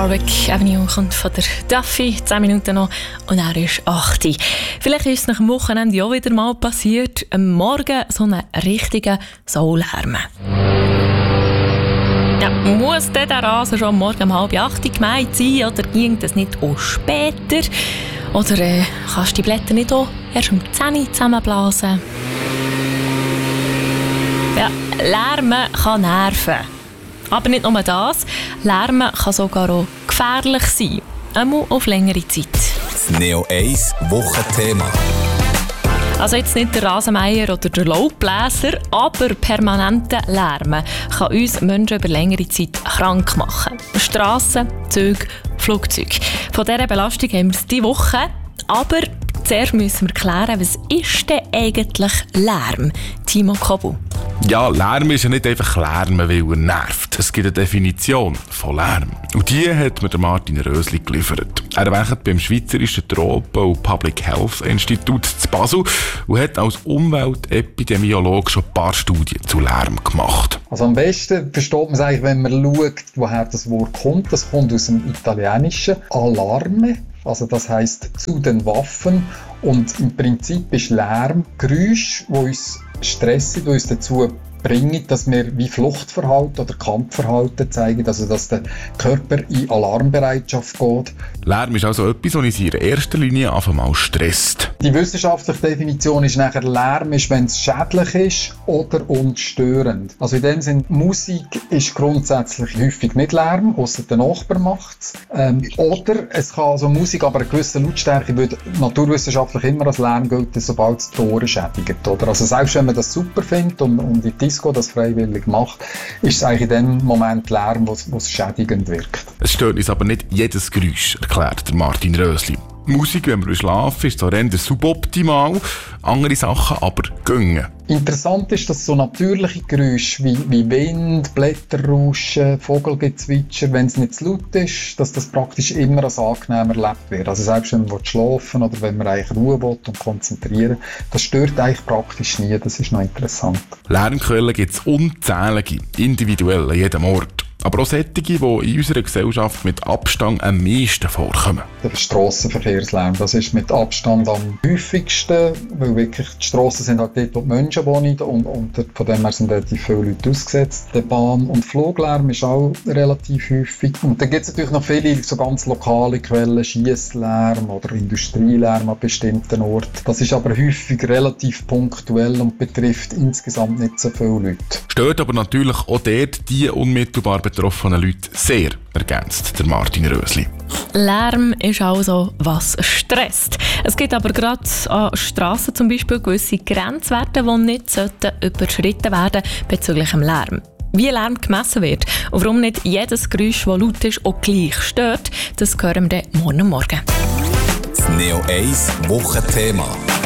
Warwick Avenue kommt von der Duffy, 10 Minuten noch und er ist 8 Uhr. Vielleicht ist es nach dem Wochenende auch wieder mal passiert, am Morgen so einen richtigen Soul-Lärm. Ja, muss der Rasen schon morgen um 7:30 Uhr gemeint sein oder ging das nicht auch später? Oder kannst du die Blätter nicht auch erst um 10 Uhr zusammenblasen? Ja, Lärmen kann nerven. Aber nicht nur das, Lärmen kann sogar auch gefährlich sein. Einmal auf längere Zeit. Das Neo 1 Wochenthema. Also jetzt nicht der Rasenmäher oder der Laubbläser, aber permanente Lärmen kann uns Menschen über längere Zeit krank machen. Strassen, Züge, Flugzeuge. Von dieser Belastung haben wir es diese Woche. Aber zuerst müssen wir klären, was ist denn eigentlich Lärm? Timo Kobu. Ja, Lärm ist ja nicht einfach Lärm, weil er nervt. Es gibt eine Definition von Lärm. Und die hat mir der Martin Rösli geliefert. Er arbeitet beim Schweizerischen Tropen- und Public Health Institut zu Basel und hat als Umweltepidemiologe schon ein paar Studien zu Lärm gemacht. Also am besten versteht man es eigentlich, wenn man schaut, woher das Wort kommt. Das kommt aus dem Italienischen Alarme. Also das heisst zu den Waffen. Und im Prinzip ist Lärm Geräusch, die uns stressen, die uns dazu bringen, dass wir wie Fluchtverhalten oder Kampfverhalten zeigen, also dass der Körper in Alarmbereitschaft geht. Lärm ist also etwas, was uns in erster Linie einfach mal stresst. Die wissenschaftliche Definition ist nachher, Lärm ist, wenn es schädlich ist oder und störend. Also in dem Sinne, Musik ist grundsätzlich häufig nicht Lärm, ausser der Nachbar macht es. Oder es kann also Musik, aber eine gewisse Lautstärke würde naturwissenschaftlich immer als Lärm gelten, sobald es die Ohren schädigt. Oder? Also selbst wenn man das super findet und die Disco das freiwillig macht, ist es eigentlich in dem Moment Lärm, wo es schädigend wirkt. Es stört uns aber nicht jedes Geräusch, erklärt der Martin Rösli. Musik, wenn wir schlafen, ist zwar eher suboptimal, andere Sachen aber gehen. Interessant ist, dass so natürliche Geräusche wie Wind, Blätterrauschen, Vogelgezwitscher, wenn es nicht zu laut ist, dass das praktisch immer als angenehm erlebt wird. Also selbst wenn man schlafen will oder wenn man eigentlich Ruhe will und konzentrieren, das stört eigentlich praktisch nie. Das ist noch interessant. Lärmquellen gibt es unzählige, individuell an jedem Ort. Aber auch solche, die in unserer Gesellschaft mit Abstand am meisten vorkommen. Der Strassenverkehrslärm, das ist mit Abstand am häufigsten, weil wirklich die Strassen sind halt dort, wo die Menschen wohnen und von dem her sind relativ viele Leute ausgesetzt. Der Bahn- und Fluglärm ist auch relativ häufig. Und dann gibt es natürlich noch viele so ganz lokale Quellen, Schiesslärm oder Industrielärm an bestimmten Orten. Das ist aber häufig relativ punktuell und betrifft insgesamt nicht so viele Leute. Stört aber natürlich auch dort die unmittelbar betroffenen Leute sehr, ergänzt der Martin Rösli. Lärm ist also, was stresst. Es gibt aber gerade an Strassen zum Beispiel gewisse Grenzwerte, die nicht überschritten werden bezüglich dem Lärm. Wie Lärm gemessen wird und warum nicht jedes Geräusch, das laut ist, auch gleich stört, das hören wir dann morgen. Das Neo 1 Wochenthema.